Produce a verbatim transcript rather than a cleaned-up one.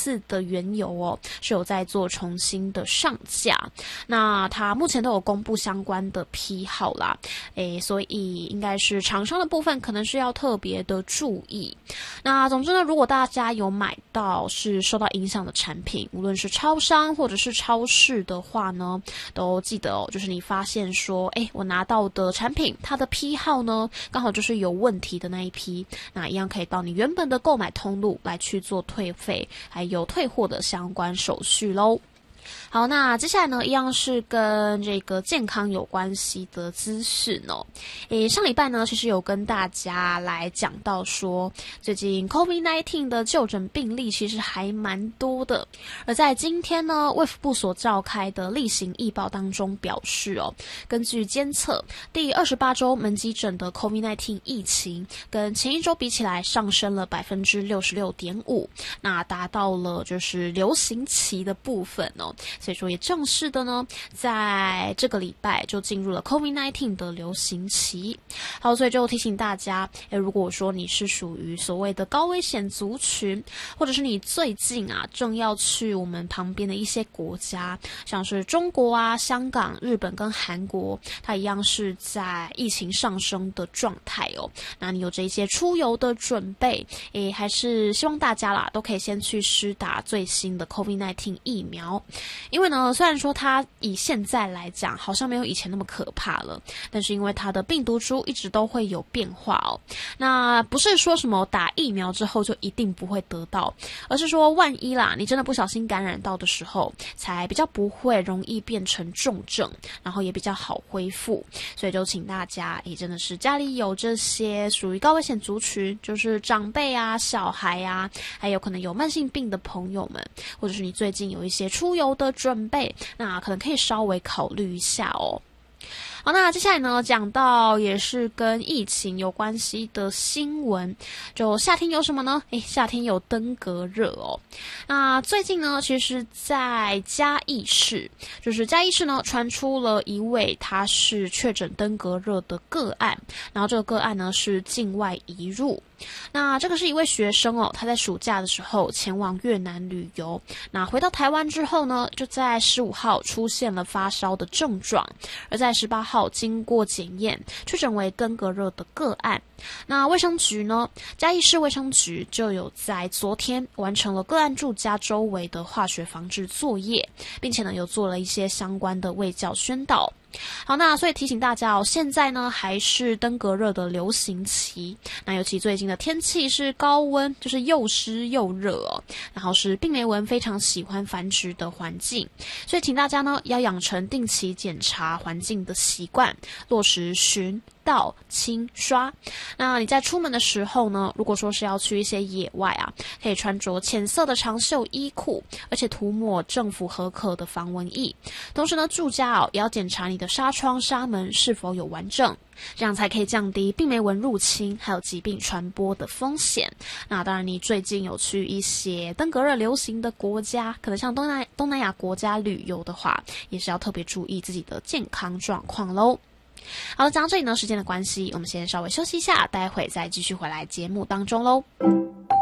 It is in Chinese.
次的原油哦是有在做重新的上架，那它目前都有公布相关的批号啦，诶，所以应该是厂商的部分可能是要特别的注意。那总之呢，如果大家有买到是受到影响的产品，无论是超商或者是超市的话呢，都记得哦，就是你发现说，诶，我拿到的产品它的批号呢刚好就是有问题的那一批，那一样可以到你原本的购买通路来去做退费还有退货的相关手续咯。好，那接下来呢，一样是跟这个健康有关系的资讯哦。诶，上礼拜呢，其实有跟大家来讲到说，最近 COVID 十九 的就诊病例其实还蛮多的。而在今天呢，卫福部所召开的例行议报当中表示哦，根据监测，第二十八周门急诊的 COVID 十九 疫情跟前一周比起来上升了 百分之六十六点五， 那达到了就是流行期的部分哦。所以说也正式的呢，在这个礼拜就进入了 COVID 十九 的流行期。好，所以就提醒大家，诶，如果说你是属于所谓的高危险族群，或者是你最近啊正要去我们旁边的一些国家，像是中国啊、香港、日本跟韩国，它一样是在疫情上升的状态哦。那你有这些出游的准备，诶，还是希望大家啦都可以先去施打最新的 COVID 十九 疫苗。因为呢，虽然说它以现在来讲好像没有以前那么可怕了，但是因为它的病毒株一直都会有变化哦。那不是说什么打疫苗之后就一定不会得到，而是说万一啦，你真的不小心感染到的时候，才比较不会容易变成重症，然后也比较好恢复。所以就请大家，也真的是家里有这些属于高危险族群，就是长辈啊、小孩啊，还有可能有慢性病的朋友们，或者是你最近有一些出游的准备，那可能可以稍微考虑一下哦。好，那接下来呢，讲到也是跟疫情有关系的新闻，就夏天有什么呢？诶，夏天有登革热哦。那最近呢，其实在嘉义市，就是嘉义市呢传出了一位他是确诊登革热的个案，然后这个个案呢是境外移入。那这个是一位学生哦，他在暑假的时候前往越南旅游，那回到台湾之后呢，就在十五号出现了发烧的症状，而在十八号经过检验确诊为登革热的个案。那卫生局呢，嘉义市卫生局就有在昨天完成了个案住家周围的化学防治作业，并且呢有做了一些相关的卫教宣导。好，那所以提醒大家哦，现在呢还是登革热的流行期，那尤其最近的天气是高温，就是又湿又热哦，然后是病媒蚊非常喜欢繁殖的环境，所以请大家呢要养成定期检查环境的习惯，落实巡倒清刷。那你在出门的时候呢，如果说是要去一些野外啊，可以穿着浅色的长袖衣裤，而且涂抹政府核可的防蚊液。同时呢，住家哦也要检查你的纱窗纱门是否有完整，这样才可以降低病媒蚊入侵还有疾病传播的风险。那当然你最近有去一些登革热流行的国家，可能像东南东南亚国家旅游的话，也是要特别注意自己的健康状况咯。好了，讲到这里呢，时间的关系，我们先稍微休息一下，待会再继续回来节目当中咯。